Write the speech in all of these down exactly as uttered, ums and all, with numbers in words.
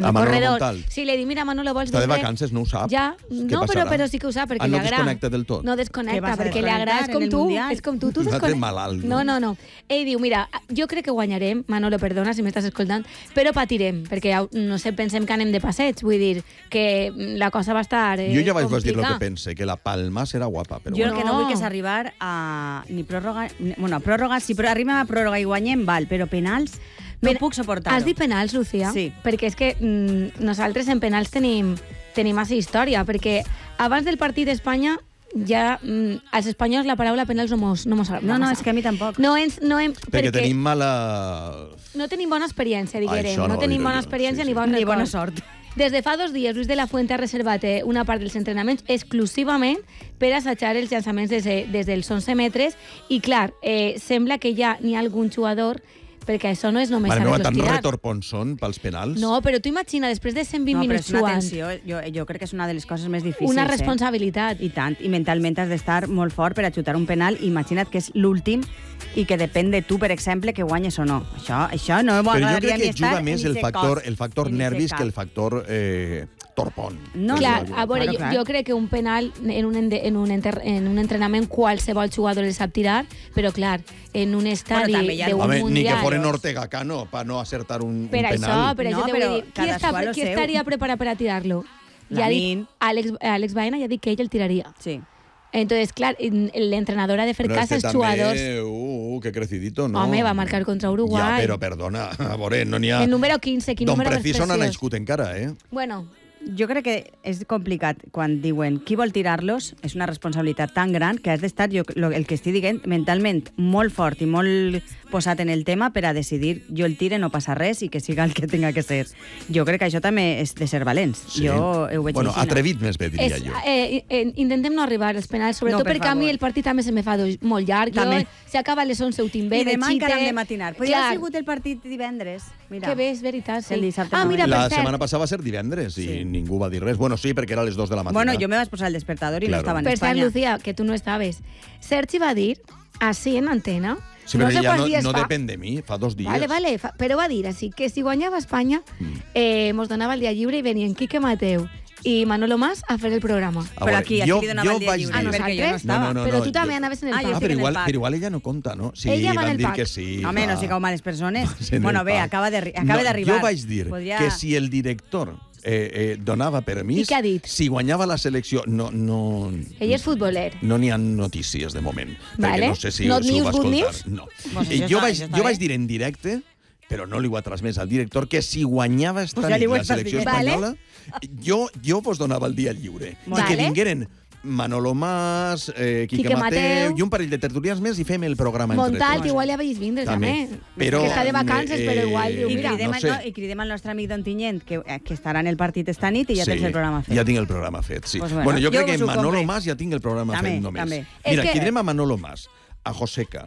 en a el Manolo corredor. Montal. Sí, li dic, mira, Manolo, vols Està de desver? vacances, no ho sap. Ja, Què no, però, passarà? però sí que ho sap, perquè Ah, li no agrada. desconnecta del tot? No Què desconnecta, vas a perquè li agrada. És desconnectar com en el tu, Mundial? és com tu, tu No té desconnectes. malalt, No, no? no, no. Ell diu, mira, jo crec que guanyarem, Manolo, perdona si m'estàs escoltant, però patirem, perquè no sé, pensem que anem de passeig, vull dir, que la cosa va estar eh, Jo ja vaig dir el complicada. que pense, que la Palma serà guapa, però Jo el bueno. que no vull que és arribar a ni pròrroga... Ni, bueno, a pròrroga, si però arribem a pròrroga i guanyem, val, però penals no Pen- puc suportar-ho. Has dit penals, Lucía? Sí. Perquè és que mm, nosaltres en penals tenim, tenim massa història, perquè abans del partit d'Espanya ja mm, als espanyols la paraula penals no mos, no mos agrada. No, no, és que a mi tampoc. No, ens, no hem, Perquè tenim mala... no tenim bona experiència, diguem. Això no No, ho tenim diré bona jo, experiència sí, ni sí. bon Ni bona record. sort. Des de fa dos dies, Luis de la Fuente ha reservat eh, una part dels entrenaments exclusivament per assajar els llançaments des, de, des dels onze metres i, clar, eh, sembla que ja n'hi ha algun jugador, perquè això no és només Mare meva, saber-los tan tirar. retorpons són pels penals? No, però tu imagina, després de cent vint No, però minuts és una jugant, tensió. Jo, jo crec que és una de les coses més difícils. una Eh? responsabilitat. I tant, i mentalment has d'estar molt fort per a xutar un penal. Imagina't que és l'últim i que depèn de tu, per exemple, que guanyes o no. Això, això no Però jo m'agradaria crec ni que estar juga en més el ese factor, cos, el factor en ese nervis cap. que el factor eh, torpon. No, Clar, no, a veure, claro, jo, clar. jo crec que un penal en un, ende- en, un enter, en un entrenament qualsevol jugador el sap tirar, però clar, en un estadi també hi ha- d'un Home, mundial... ni que foren Ortega Cano per no acertar un, Per un això, penal. per això No, te però vull dir, qui, cadascú està, a lo qui seu. estaria preparat per a tirar-lo? Ja ha dit, Lamin. Àlex, Àlex Baena ja ha dit que ell el tiraria. Sí. Entonces, clar, l'entrenador ha de fer Però cas este als també, jugadors. Uh, uh, que crecidito, no? Home, va marcar contra Uruguai. Ja, però perdona, a veure, no n'hi ha... El número quinze, quin Don número més Preciso no ha preciós. nascut encara, eh? Bueno, Jo crec que és complicat quan diuen qui vol tirar-los, és una responsabilitat tan gran que has d'estar, jo, lo- el que estic dient, mentalment molt fort i molt posat en el tema per a decidir jo el tire, no passa res i que siga el que tenga que ser. Jo crec que això també és de ser valents. Sí. Jo ho veig Bueno, així. atrevit més bé, diria és, jo. eh, eh, intentem no arribar als penals, sobretot No, per perquè a mi favor. el partit també se me fa do- molt llarg. També. Jo, si acaba a les onze ho tinc bé, I demà me xite. encara hem de matinar. Podria Clar, haver sigut el partit divendres. Mira. que bé, és veritat. Sí. El dissabte ah, no mira, ve. per La cert, setmana passada va ser divendres i Sí. ningú va dir res. Bueno, sí, perquè era a les dues de la matina. Bueno, jo me vaig posar el despertador i Claro. no estava en per cert, Espanya. Lucía, que tu no estaves. Sergi va dir, així en antena, Sí, no però sé ja quants no, dies no fa... depèn de mi, fa dos dies. Vale, vale, fa, però va dir així, que si guanyava Espanya, Mm. eh, mos donava el dia lliure i venien Quique Mateu i Manolo Mas a fer el programa. A Però veure, aquí, aquí jo, li donava jo el dia vaig lliure, Ah, dir... perquè jo no nosaltres? estava. No, no, però no, tu també jo- anaves en el Ah, jo pub. Ah, estic però en el igual, pack. però igual ella no compta, no? Sí, Ella va en van el dir pack. que sí. Home, no va. sigueu males persones. Sí, en Bueno, el bé, pack. acaba de- acaba No, d'arribar. Jo vaig dir Podria- que si el director eh, eh, donava permís, I què ha dit? si guanyava la selecció... No, no, Ell és futboler. no n'hi ha notícies de moment, Vale. perquè no sé si, Not si ho news, va good escoltar. news? No. Pues I això jo, està- vaig, això està jo bé. vaig dir en directe, però no li ho ha transmès al director, que si guanyava esta Pues ja li nit ho la estàs selecció dient. espanyola, jo, jo vos donava el dia lliure. Vale. I que vingueren Manolo Mas, eh, Quique, Quique Mateu, Mateu i un parell de tertulians més i fem el programa entre Montal, tots. que igual ja veis vindre, també. Però, que està de vacances, eh, però igual diu, I mira, cridem, no al- sé. no, I cridem al nostre amic Don Tinyent, que, eh, que estarà en el partit esta nit i ja tens el programa fet. Ja tinc el programa fet, sí. Pues bueno, bueno, jo jo crec que us ho Manolo compre. Mas ja tinc el programa També, fet només. també. Mira, És que- tindrem a Manolo Mas, a Joseca,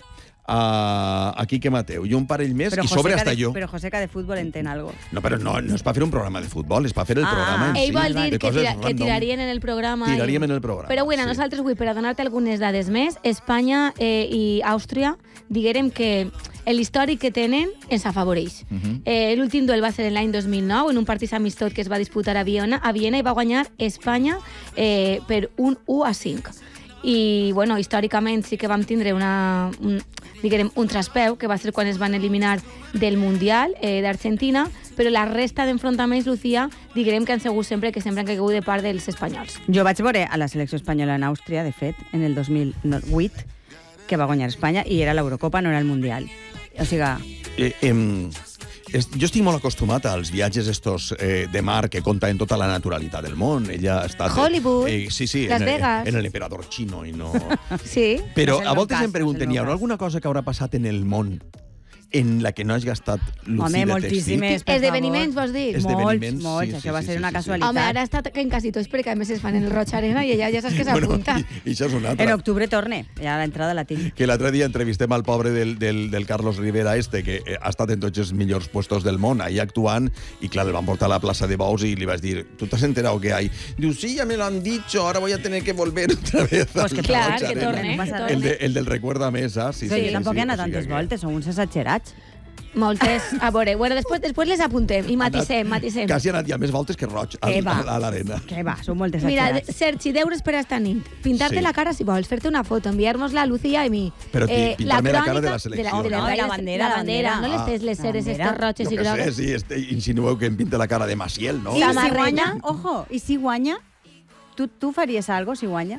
a, a Quique Mateu i un parell més, Però i sobre Joseca hasta de, jo. Però Joseca de futbol entén algo. No, però no, no és per fer un programa de futbol, és per fer el Ah, programa en ell si. vol de dir que, coses tira, que random. tirarien en el programa. Tiraríem i... en el programa, Però bueno, sí. nosaltres avui, per a donar-te algunes dades més, Espanya eh, i Àustria, diguérem que l'històric que tenen ens afavoreix. Uh -huh. eh, L'últim duel va ser l'any dos mil nou, en un partit amistot que es va disputar a Viena, a Viena i va guanyar Espanya eh, per un u a cinc. I, bueno, històricament sí que vam tindre una, un, diguem, un traspeu, que va ser quan es van eliminar del Mundial eh, d'Argentina, però la resta d'enfrontaments, Lucía, diguem que han sigut sempre que sempre han caigut de part dels espanyols. Jo vaig veure a la selecció espanyola en Àustria, de fet, en el dos mil vuit, que va guanyar Espanya, i era l'Eurocopa, no era el Mundial. O sigui... Eh, eh, és, jo estic molt acostumat als viatges estos eh, de mar que conten tota la naturalitat del món. Ella ha estat... Hollywood, eh, sí, sí, Las en, Vegas. en el emperador xino i no... Sí. Però No és el a meu voltes cas, em pregunten, no és el hi meu haurà cas. alguna cosa que haurà passat en el món en la que no has gastat Lucí Home, de moltíssimes, textil? per Esdeveniments, favor. vols dir? Es- Molts, Esdeveniments, molts. sí, Això sí, va sí, ser sí, una sí. casualitat. Home, ara està en quasi tots perquè a més es fan en el Roig Arena i ella ja saps que Bueno, s'apunta. i, i això és una altra. En octubre torne, ja l'entrada la tinc. Que l'altre dia entrevistem al pobre del, del, del Carlos Rivera este, que eh, ha estat en tots els millors puestos del món, ahí actuant, i clar, el van portar a la plaça de Bous i li vas dir, ¿tú te has enterado que hay? Diu, sí, ya me lo han dicho, ahora voy a tener que volver otra vez. Pues que al clar, Roig que Arena. torne, que El torne. El, de, el del Recuerda Mesa, sí, Sí, sí, sí, sí, tampoc sí, hi ha anat o sigui tantes que- voltes, són uns exagerats. Moltes. A veure, bueno, després, després les apuntem i matisem, matisem. Quasi ha anat ja més voltes que roig a, a l'arena. Que va, són moltes Mira, exagerats. Sergi, deures per esta nit. Pintar-te Sí. la cara si vols, fer-te una foto, enviar-nos-la a Lucía i a mi. Però ti- pintar-me la cara de la crònica selecció, de la, no? de La bandera, la la bandera. bandera. No les tens les Ah, ceres la bandera. estes roges Jo i què sé, grogues. sí, este, insinueu que em pinta la cara de Maciel, no? I si Samarreta. guanya, ojo, i si guanya, tu, tu faries algo si guanya?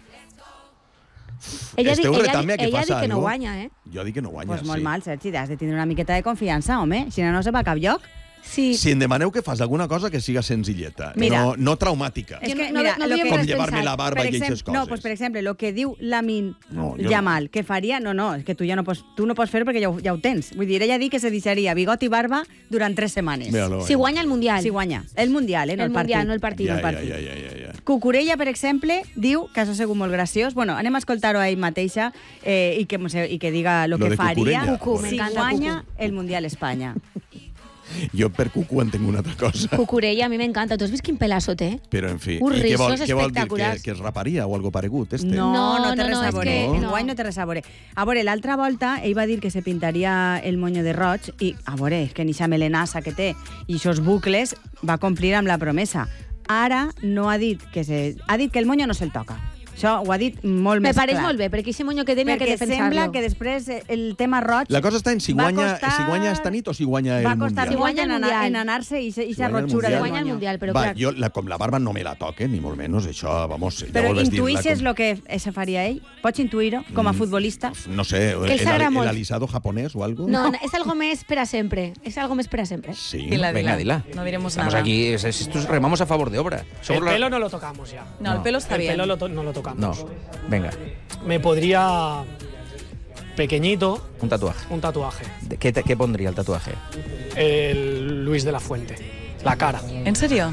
Ella, di, Esteu ella, retant-me a que ella fas diu que no algo. guanya, eh? Jo dic que no guanya, Pues molt sí. mal, Sergi, has de tindre una miqueta de confiança, home. Si no, no se va a cap lloc. Sí. Si em demaneu que fas alguna cosa que siga senzilleta, Mira. no, no traumàtica. És És que que, no- mira, no lo havíem que- Com res llevar-me pensat. la barba Per i aquestes exemple, coses. no, pues per exemple, lo que diu Lamin No, jo Yamal, que faria, no, no, és que tu ja no pots, tu no pots fer perquè ja ho, ja ho tens. Vull dir, ella diu que se deixaria bigot i barba durant tres setmanes. Míralo, Si eh. guanya el Mundial. Si guanya. El Mundial, eh, no el el, Mundial, partit. no el partit. Ja, el ja, partit. ja, ja, ja, ja. Cucurella, per exemple, diu, que això ha sigut molt graciós, bueno, anem a escoltar-ho a ell mateixa eh, i, que, i que diga lo, Lo que de faria Cucurella. Cucu, si m'encanta guanya Cucu. el Mundial Espanya. Jo per Cucu entenc una altra cosa. Cucurella, a mi m'encanta. Tu has vist quin pelazo té? Però, en fi, Uns i què vol, rizos què vol dir? Que, espectaculars. que es raparia o algo paregut, este? No, no, No, té no, res no, a és veure. que En no. guany no té res a veure. A veure, l'altra volta ell va dir que se pintaria el moño de roig i, a veure, és que ni sa melenassa que té i aquests bucles va complir amb la promesa. Ara no ha dit que se... Ha dit que el moño no se'l toca. Això ho ha dit molt Me més pareix clar. molt bé, perquè aquest moño que té n'hi ha que Perquè defensar-lo. sembla que després eh, el tema roig... La cosa està en si va guanya, costar- si guanya esta nit o si guanya el va costar Mundial. Si guanya molt el en, Mundial. anar, en anar-se i Si aquesta guanya el rotxura Mundial. del Guanya el moño. Mundial, però Va, clar. jo, la, com la barba no me la toquen, ni molt menys, això, vamos... ja Però vols dir, la intuïssis com- el que se faria ell? Pots intuir-ho com a Mm, futbolista? No sé, Que el, ell s'agrada el, molt. el alisado japonès o algo? No, no, és algo més per a sempre. És algo més per a sempre. Sí. Dila, Venga, dila. dila. No diremos Estamos nada. aquí, es- es- esto es- remamos a favor de obra. Somos El la- pelo no lo tocamos ya. No, el pelo está el bien. pelo lo to- no lo tocamos. No, venga, Me podría pequeñito un tatuaje. un tatuaje. ¿De ¿Qué, te- qué pondría el tatuaje? El Luis de la Fuente. La cara. ¿En serio?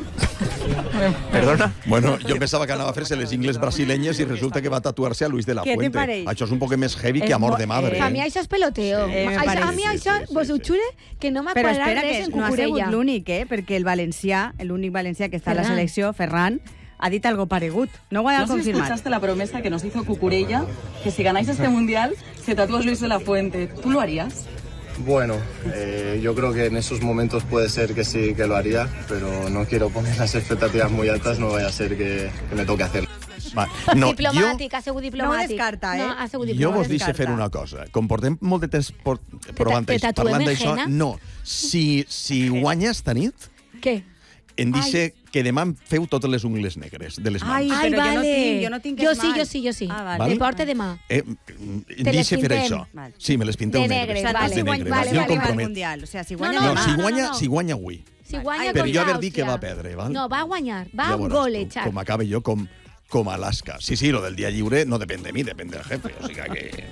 ¿Perdona? Bueno, jo pensava que anava a fer-se les ingles brasilenyes i resulta que va tatuar-se a Luis de la Què te Fuente. pareix? Això és un poc més heavy És que amor mo- de madre. eh, A mi això és peloteo. Sí. Eh, me Això- a pareix. mi Sí, això, sí, sí, vos ho sí. jure, que no m'ha Però quadrat espera, res que en no ha sigut Cucurella. l'únic, eh? Perquè el valencià, l'únic valencià que està a la Ferran. selecció, Ferran, ha dit algo paregut. No ho ha No sé si confirmat. escuchaste la promesa que nos hizo Cucurella, que si ganáis este mundial, se tatúa Luis de la Fuente. ¿Tú lo harías? Bueno, eh, yo creo que en esos momentos puede ser que sí que lo haría, pero no quiero poner las expectativas muy altas, no vaya a ser que, que me toque hacerlo. Va, no, jo, Diplomàtic, ha sigut diplomàtic. descarta, eh? No, ha sigut jo diplomàtic. vos deixo descarta. fer una cosa. Com portem molt de temps por, provant te això, tatuem parlant en d'això, henna? no. Si, si guanya esta nit, Què? em dice que demà em feu totes les ungles negres de les mans. Ai, Ai, però jo no vale. tinc, jo no tinc Jo les sí, mans. jo sí, jo sí. Ah, Vale. vale. Te porte demà. Eh, em les deixe fer pintem. això. Vale. Sí, me les pinteu De negres. negres, O sea, vale. tu si guanya, negres. vale, Jo no vale, arriba al compromet. Mundial. O sea, si No, guanya no, No, demà. si no, guanya, no. si guanya avui. Si guanya Però jo contra haver dit que Àustria. va perdre, val? No, va guanyar, va Ja un veuràs gol tu, echar. com acabe jo com, com Alaska. Sí, sí, lo del dia lliure no depèn de mi, depèn del jefe. O sigui que...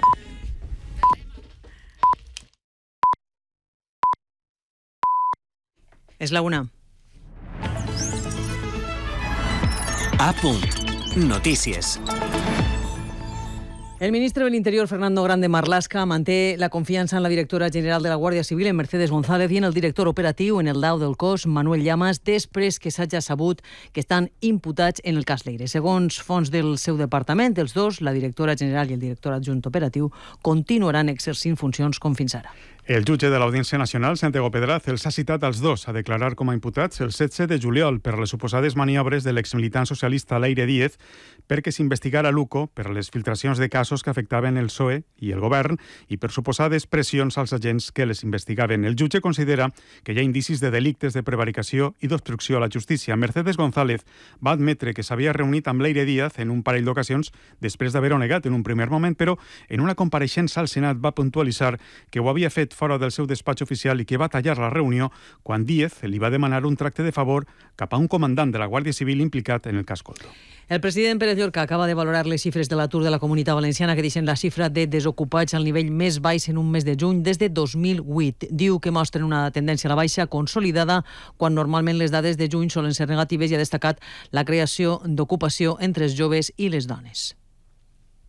Es la una. A punt. Notícies. El ministre del Interior, Fernando Grande Marlaska, manté la confiança en la directora general de la Guàrdia Civil, en Mercedes González, i en el director operatiu, en el D A U del cos, Manuel Llamas, després que s'hagi sabut que estan imputats en el cas Leire. Segons fonts del seu departament, els dos, la directora general i el director adjunt operatiu, continuaran exercint funcions com fins ara. El jutge de l'Audiència Nacional, Santiago Pedraz, els ha citat als dos a declarar com a imputats el setze de juliol per les suposades maniobres de l'exmilitant socialista Leire Díez perquè s'investigara l'U C O per les filtracions de casos que afectaven el P S O E i el govern i per suposades pressions als agents que les investigaven. El jutge considera que hi ha indicis de delictes de prevaricació i d'obstrucció a la justícia. Mercedes González va admetre que s'havia reunit amb Leire Díaz en un parell d'ocasions després d'haver-ho negat en un primer moment, però en una compareixença al Senat va puntualitzar que ho havia fet fora del seu despatx oficial i que va tallar la reunió quan Díez li va demanar un tracte de favor cap a un comandant de la Guàrdia Civil implicat en el cas Coldo. El president Pérez Llorca acaba de valorar les xifres de l'atur de la Comunitat Valenciana que deixen la xifra de desocupats al nivell més baix en un mes de juny des de dos mil vuit. Diu que mostren una tendència a la baixa consolidada quan normalment les dades de juny solen ser negatives i ha destacat la creació d'ocupació entre els joves i les dones.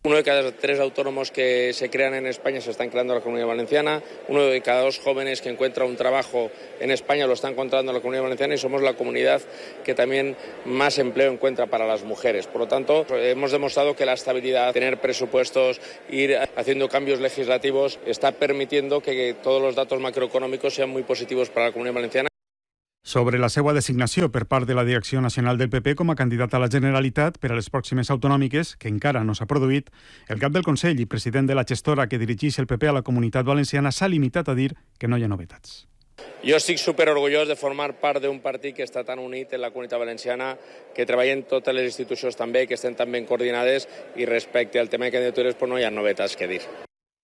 Uno de cada tres autónomos que se crean en España se están creando en la Comunidad Valenciana. Uno de cada dos jóvenes que encuentra un trabajo en España lo está encontrando en la Comunidad Valenciana y somos la comunidad que también más empleo encuentra para las mujeres. Por lo tanto, hemos demostrado que la estabilidad, tener presupuestos, ir haciendo cambios legislativos, está permitiendo que todos los datos macroeconòmics sean muy positivos para la Comunidad Valenciana. Sobre la seva designació per part de la Direcció Nacional del P P com a candidat a la Generalitat per a les pròximes autonòmiques, que encara no s'ha produït, el cap del Consell i president de la gestora que dirigeix el P P a la Comunitat Valenciana s'ha limitat a dir que no hi ha novetats. Jo estic superorgullós de formar part d'un partit que està tan unit en la Comunitat Valenciana, que treballen totes les institucions també, que estem tan ben coordinades i respecte al tema de candidatures pues no hi ha novetats que dir.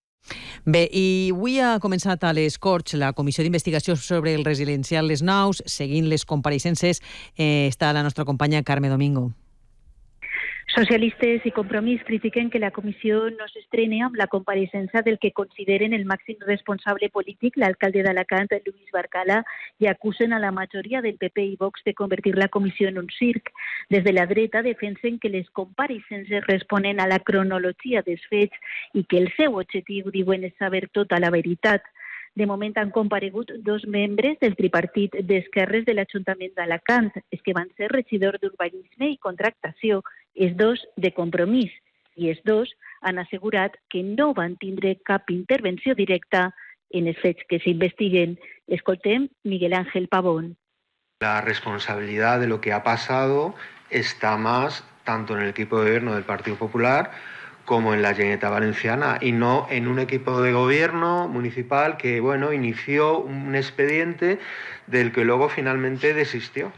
Bé, i avui ha començat a les Corts la Comissió d'Investigació sobre el residencial Les Naus. Seguint les compareixences eh, està la nostra companya Carme Domingo. Socialistes i Compromís critiquen que la comissió no s'estrene amb la compareixença del que consideren el màxim responsable polític, l'alcalde d'Alacant, Lluís Barcala, i acusen a la majoria del P P i Vox de convertir la comissió en un circ. Des de la dreta defensen que les compareixences responen a la cronologia dels fets i que el seu objectiu, diuen, és saber tota la veritat. De moment han comparegut dos membres del tripartit d'esquerres de l'Ajuntament d'Alacant, és que van ser regidor d'Urbanisme i Contractació, els dos de Compromís, i els dos han assegurat que no van tindre cap intervenció directa en els fets que s'investiguen. Escoltem Miguel Ángel Pavón. La responsabilidad de lo que ha pasado está más tanto en el equipo de gobierno del Partido Popular como en la Generalitat Valenciana, y no en un equipo de gobierno municipal que, bueno, inició un expediente del que luego finalmente desistió.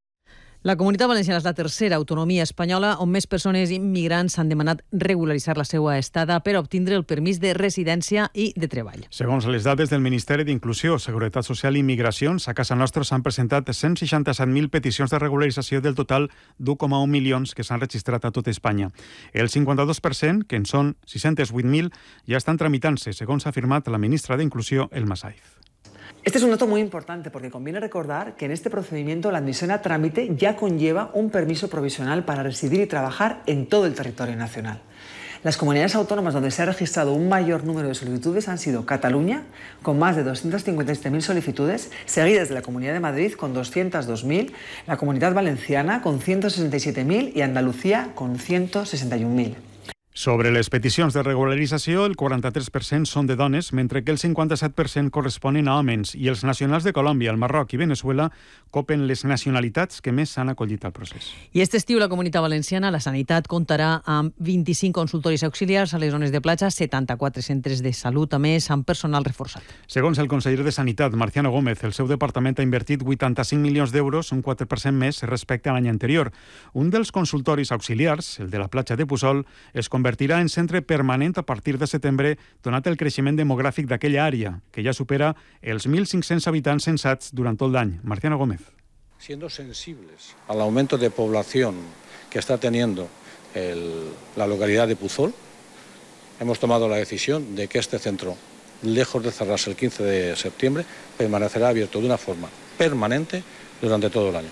La Comunitat Valenciana és la tercera autonomia espanyola on més persones immigrants han demanat regularitzar la seva estada per obtindre el permís de residència i de treball. Segons les dades del Ministeri d'Inclusió, Seguretat Social i Migracions, a casa nostra s'han presentat cent seixanta-set mil peticions de regularització del total d'u coma u milions que s'han registrat a tot Espanya. El cinquanta-dos per cent, que en són sis-cents vuit mil, ja estan tramitant-se, segons ha afirmat la ministra de Inclusió, Elma Saiz. Este es un dato muy importante porque conviene recordar que en este procedimiento la admisión a trámite ya conlleva un permiso provisional para residir y trabajar en todo el territorio nacional. Las comunidades autónomas donde se ha registrado un mayor número de solicitudes han sido Cataluña, con más de doscientas cincuenta y siete mil solicitudes, seguidas de la Comunidad de Madrid con doscientos dos mil, la Comunidad Valenciana con ciento sesenta y siete mil y Andalucía con ciento sesenta y un mil. Sobre les peticions de regularització, el quaranta-tres per cent són de dones, mentre que el cinquanta-set per cent corresponen a homes, i els nacionals de Colòmbia, el Marroc i Venezuela copen les nacionalitats que més s'han acollit al procés. I aquest estiu la Comunitat Valenciana, la Sanitat, comptarà amb vint-i-cinc consultoris auxiliars a les zones de platja, setanta-quatre centres de salut, a més, amb personal reforçat. Segons el conseller de Sanitat, Marciano Gómez, el seu departament ha invertit vuitanta-cinc milions d'euros, un quatre per cent més respecte a l'any anterior. Un dels consultoris auxiliars, el de la platja de Puçol, es convertirà en centre permanent a partir de setembre, donat el creixement demogràfic d'aquella àrea, que ja supera els mil cinc-cents habitants censats durant tot l'any. Marciano Gómez. Siendo sensibles al aumento de población que está teniendo el, la localidad de Puzol, hemos tomado la decisión de que este centro, lejos de cerrarse el quince de septiembre, permanecerá abierto de una forma permanente durante todo el año.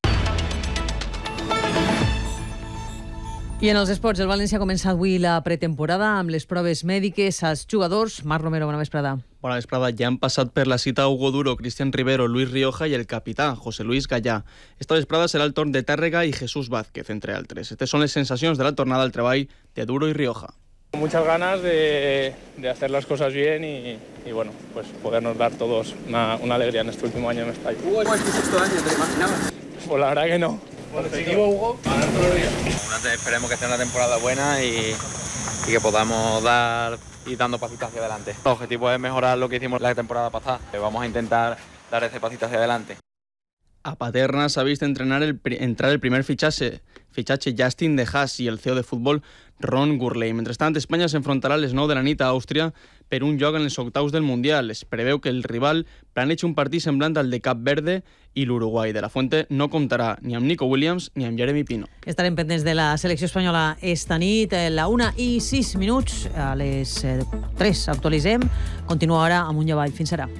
I en els esports, el València ha començat avui la pretemporada amb les proves mèdiques als jugadors. Marc Romero, bona vesprada. Bona vesprada. Ja han passat per la cita Hugo Duro, Cristian Rivero, Luis Rioja y el capità, José Luis Gallà. Esta vesprada serà el torn de Tàrrega y Jesús Vázquez, entre altres. Estas son les sensacions de la tornada al treball de Duro y Rioja. Muchas ganas de, de hacer las cosas bien y, y bueno, pues podernos dar todos una, una alegría en este último año en Mestalla. Hugo, ¿es tu sexto año? ¿Te lo imaginabas? Pues la verdad que no. Positivo, Hugo. Esperemos que sea una temporada buena y, y que podamos dar y dando pasitos hacia adelante. El objetivo es mejorar lo que hicimos la temporada pasada. Vamos a intentar dar ese pasito hacia adelante. A Paterna s'ha vist entrenar el, entrar el primer fitxatge, fitxatge Justin de Haas i el C E O de futbol Ron Gurley. Mentrestant, Espanya s'enfrontarà a les nou de la nit a Àustria per un joc en els octaus del Mundial. Es preveu que el rival planeja un partit semblant al de Cap Verde i l'Uruguai. De la Fuente no comptarà ni amb Nico Williams ni amb Jeremy Pino. Estarem pendents de la selecció espanyola esta nit, a la una i sis minuts. A les tres actualitzem. Continua ara amb un i avall. Fins ara.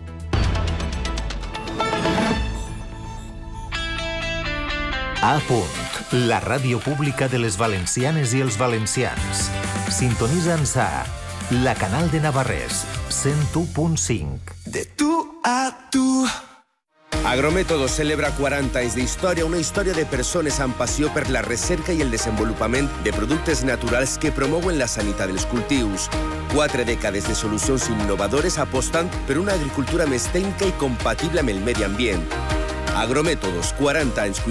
A punt, la ràdio pública de les valencianes i els valencians. Sintonitza'ns a la Canal de Navarrés, cent u punt cinc. De tu a tu. Agrométodos celebra quaranta anys d'història, una història de persones amb passió per la recerca i el desenvolupament de productes naturals que promouen la sanitat dels cultius. Quatre dècades de solucions innovadores apostant per una agricultura més tècnica i compatible amb el medi ambient. Agrométodos, quaranta anys